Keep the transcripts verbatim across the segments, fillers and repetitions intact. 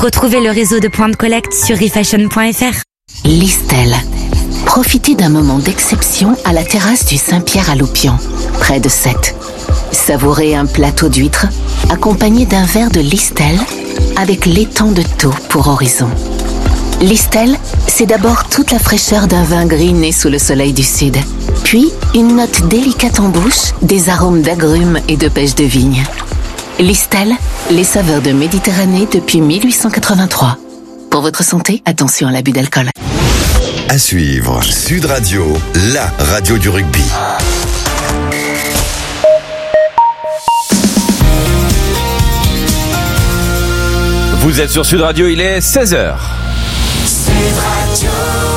Retrouvez le réseau de points de collecte sur refashion point f r. Listel. Profitez d'un moment d'exception à la terrasse du Saint-Pierre à Loupian, près de Sète. Savourez un plateau d'huîtres accompagné d'un verre de Listel avec l'étang de Thau pour horizon. Listel, c'est d'abord toute la fraîcheur d'un vin gris né sous le soleil du sud. Puis, une note délicate en bouche, des arômes d'agrumes et de pêche de vigne. Listel, les saveurs de Méditerranée depuis dix-huit cent quatre-vingt-trois. Pour votre santé, attention à l'abus d'alcool. À suivre, Sud Radio, la radio du rugby. Vous êtes sur Sud Radio, il est seize heures. Sud Radio.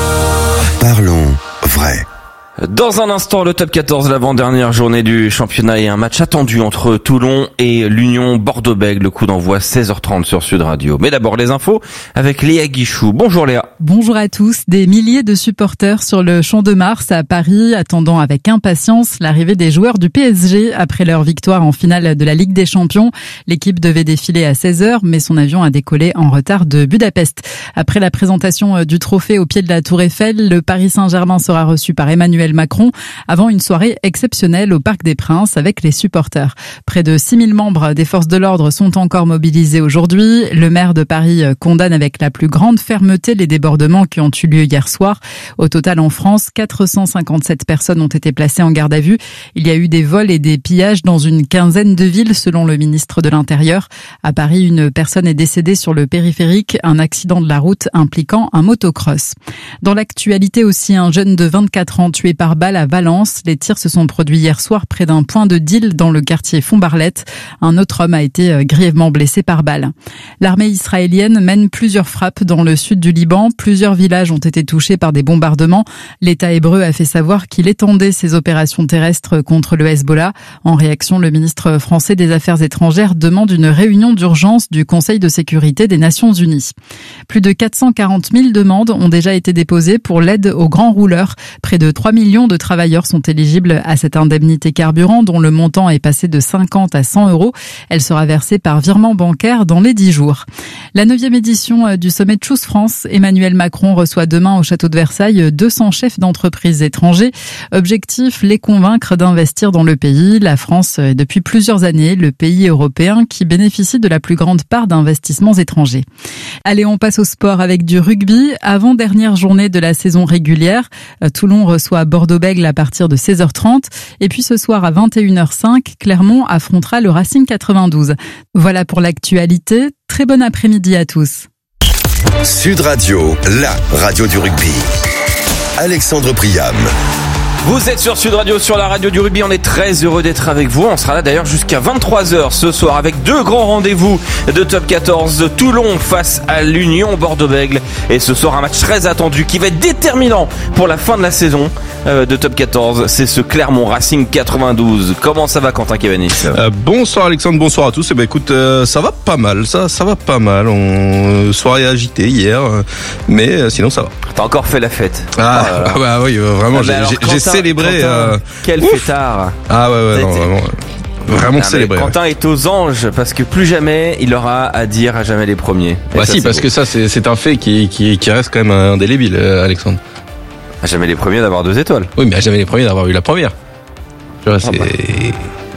Parlons vrai. Dans un instant, le top quatorze, l'avant-dernière journée du championnat et un match attendu entre Toulon et l'Union Bordeaux-Bègles. Le coup d'envoi seize heures trente sur Sud Radio. Mais d'abord les infos avec Léa Guichou. Bonjour Léa. Bonjour à tous. Des milliers de supporters sur le Champ de Mars à Paris, attendant avec impatience l'arrivée des joueurs du P S G après leur victoire en finale de la Ligue des Champions. L'équipe devait défiler à seize heures, mais son avion a décollé en retard de Budapest. Après la présentation du trophée au pied de la Tour Eiffel, le Paris Saint-Germain sera reçu par Emmanuel Macron avant une soirée exceptionnelle au Parc des Princes avec les supporters. Près de six mille membres des forces de l'ordre sont encore mobilisés aujourd'hui. Le maire de Paris condamne avec la plus grande fermeté les débordements qui ont eu lieu hier soir. Au total, en France, quatre cent cinquante-sept personnes ont été placées en garde à vue. Il y a eu des vols et des pillages dans une quinzaine de villes, selon le ministre de l'Intérieur. À Paris, une personne est décédée sur le périphérique, un accident de la route impliquant un motocross. Dans l'actualité aussi, un jeune de vingt-quatre ans tué par balle à Valence. Les tirs se sont produits hier soir près d'un point de deal dans le quartier Fontbarlette. Un autre homme a été grièvement blessé par balle. L'armée israélienne mène plusieurs frappes dans le sud du Liban. Plusieurs villages ont été touchés par des bombardements. L'État hébreu a fait savoir qu'il étendait ses opérations terrestres contre le Hezbollah. En réaction, le ministre français des Affaires étrangères demande une réunion d'urgence du Conseil de sécurité des Nations Unies. Plus de quatre cent quarante mille demandes ont déjà été déposées pour l'aide aux grands rouleurs. Près de trois millions de travailleurs sont éligibles à cette indemnité carburant dont le montant est passé de cinquante à cent euros. Elle sera versée par virement bancaire dans les dix jours. La neuvième édition du sommet de Choose France, Emmanuel Macron reçoit demain au château de Versailles deux cents chefs d'entreprises étrangers. Objectif, les convaincre d'investir dans le pays. La France est depuis plusieurs années le pays européen qui bénéficie de la plus grande part d'investissements étrangers. Allez, on passe au sport avec du rugby. Avant-dernière journée de la saison régulière, Toulon reçoit Bordeaux-Bègles à partir de seize heures trente. Et puis ce soir à vingt et une heures cinq, Clermont affrontera le Racing quatre-vingt-douze. Voilà pour l'actualité. Très bon après-midi à tous. Sud Radio, la radio du rugby. Alexandre Priam. Vous êtes sur Sud Radio, sur la radio du rugby. On est très heureux d'être avec vous. On sera là d'ailleurs jusqu'à vingt-trois heures ce soir avec deux grands rendez-vous de top quatorze de Toulon face à l'Union Bordeaux-Bègles. Et ce soir, un match très attendu qui va être déterminant pour la fin de la saison euh, de top quatorze. C'est ce Clermont Racing quatre-vingt-douze. Comment ça va, Quentin Cavanis? euh, Bonsoir Alexandre, bonsoir à tous. Eh ben écoute, euh, ça va pas mal, ça, ça va pas mal. On... Soirée agitée hier, euh, mais euh, sinon ça va. T'as encore fait la fête. Ah, ah, ah bah oui, euh, vraiment, ah bah j'ai, j'ai célébré. Quentin, euh... Quel Ouf. fêtard. Ah ouais, ouais, non, vraiment. Vraiment célébré. Quentin ouais. est aux anges parce que plus jamais il aura à dire à jamais les premiers. Et bah ça, si, parce beau. que ça c'est, c'est un fait qui, qui, qui reste quand même indélébile, euh, Alexandre. À jamais les premiers d'avoir deux étoiles. Oui, mais à jamais les premiers d'avoir eu la première. Tu vois, c'est... Oh bah.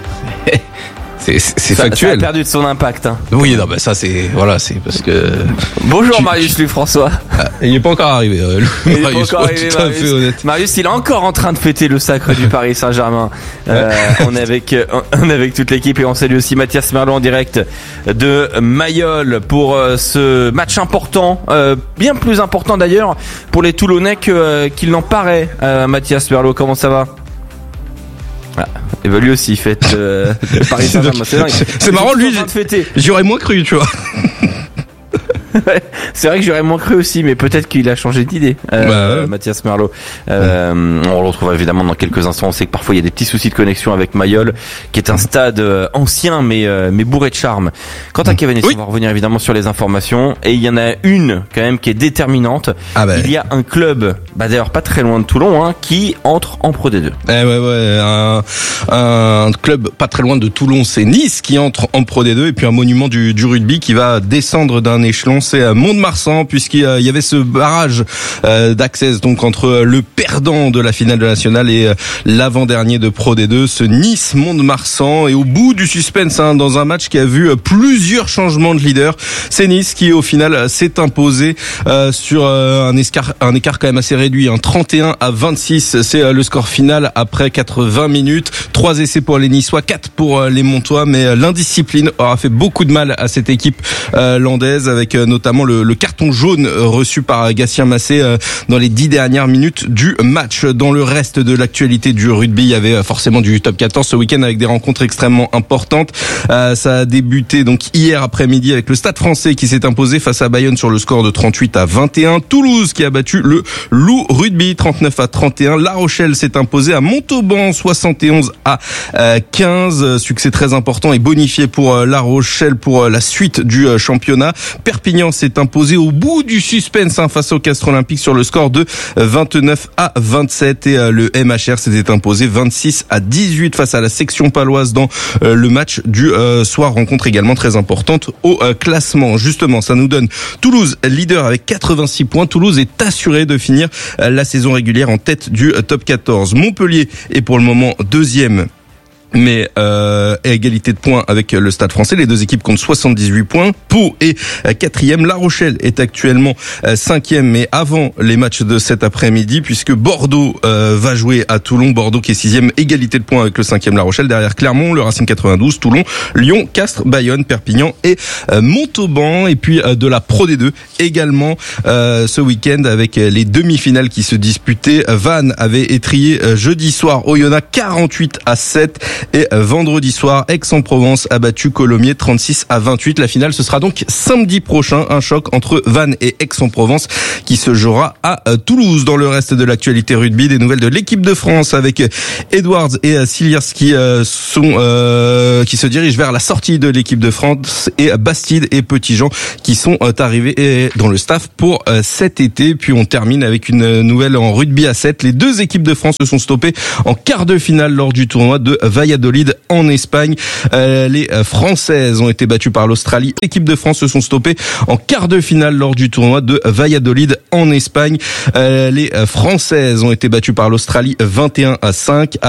C'est, c'est ça, factuel. Ça a perdu de son impact. Hein. Oui, non, bah ça c'est voilà, c'est parce que. Bonjour tu, Marius, tu... lui François. Ah, il n'est pas encore arrivé. Euh, il n'est Marius, pas encore arrivé. Tout à Marius. fait honnête. Marius, il est encore en train de fêter le sacre du Paris Saint-Germain. Euh, on est avec, on est avec toute l'équipe et on salue aussi Mathias Merlot en direct de Mayol pour euh, ce match important, euh, bien plus important d'ailleurs pour les Toulonnais que euh, qu'il n'en paraît. Euh, Mathias Merlot, comment ça va? Ah, et bah lui aussi fête euh, Paris Saint-Germain. C'est, c'est, c'est marrant, lui, j'aurais moins cru, tu vois. C'est vrai que j'aurais moins cru aussi, mais peut-être qu'il a changé d'idée, euh, bah ouais. Mathias Merlot. Euh, ouais. On le retrouve évidemment dans quelques instants. On sait que parfois il y a des petits soucis de connexion avec Mayol, qui est un stade euh, ancien mais euh, mais bourré de charme. Quentin Cavanis, oui. On va revenir évidemment sur les informations, et il y en a une quand même qui est déterminante. Ah bah. Il y a un club, bah d'ailleurs pas très loin de Toulon, hein, qui entre en Pro D deux. Eh ouais ouais, un, un club pas très loin de Toulon, c'est Nice qui entre en Pro D deux, et puis un monument du, du rugby qui va descendre d'un échelon c'est Mont-de-Marsan, puisqu'il y avait ce barrage d'Access, donc entre le perdant de la finale de nationale et l'avant-dernier de Pro D deux, ce Nice-Mont-de-Marsan. Et au bout du suspense, hein, dans un match qui a vu plusieurs changements de leader, c'est Nice qui au final s'est imposé euh, sur euh, un, écart, un écart quand même assez réduit, hein, trente et un à vingt-six, c'est euh, le score final après quatre-vingts minutes. Trois essais pour les Niçois, quatre pour euh, les Montois, mais euh, l'indiscipline aura fait beaucoup de mal à cette équipe euh, landaise, avec euh, notamment le, le carton jaune euh, reçu par Gatien Massé euh, dans les dix dernières minutes du match. Dans le reste de l'actualité du rugby, il y avait euh, forcément du top quatorze ce week-end avec des rencontres extrêmement importantes. Euh, ça a débuté donc hier après-midi avec le Stade Français qui s'est imposé face à Bayonne sur le score de trente-huit à vingt et un. Toulouse qui a battu le Loup Rugby trente-neuf à trente et un. La Rochelle s'est imposée à Montauban soixante et onze à quinze. Succès très important et bonifié pour La Rochelle pour la suite du championnat. Perpignan s'est imposé au bout du suspense, hein, face au Castres Olympique sur le score de vingt-neuf à vingt-sept. Et le M H R s'était imposé vingt-six à dix-huit face à la section paloise dans le match du soir. Rencontre également très importante au classement. Justement, ça nous donne Toulouse leader avec quatre-vingt-six points. Toulouse est assuré de finir la saison régulière en tête du top quatorze. Montpellier est pour le moment deuxième, mais euh, à égalité de points avec le Stade Français. Les deux équipes comptent soixante-dix-huit points. Pau est quatrième. La Rochelle est actuellement cinquième, mais avant les matchs de cet après-midi, puisque Bordeaux euh, va jouer à Toulon. Bordeaux qui est sixième, égalité de points avec le cinquième La Rochelle. Derrière Clermont, le Racing quatre-vingt-douze, Toulon, Lyon, Castres, Bayonne, Perpignan et euh, Montauban. Et puis euh, de la Pro D deux également euh, ce week-end avec les demi-finales qui se disputaient. Vannes avait étrillé euh, jeudi soir Oyonnax quarante-huit à sept. Et vendredi soir, Aix-en-Provence a battu Colomiers trente-six à vingt-huit. La finale, ce sera donc samedi prochain, un choc entre Vannes et Aix-en-Provence qui se jouera à Toulouse. Dans le reste de l'actualité rugby, des nouvelles de l'équipe de France avec Edwards et Siliers qui sont euh, qui se dirigent vers la sortie de l'équipe de France, et Bastide et Petitjean qui sont arrivés dans le staff pour cet été. Puis on termine avec une nouvelle en rugby à sept. Les deux équipes de France se sont stoppées en quart de finale lors du tournoi de Valladolid en Espagne. Euh, les Françaises ont été battues par l'Australie. L'équipe de France se sont stoppées en quart de finale lors du tournoi de Valladolid en Espagne. Euh, les Françaises ont été battues par l'Australie vingt et un à cinq.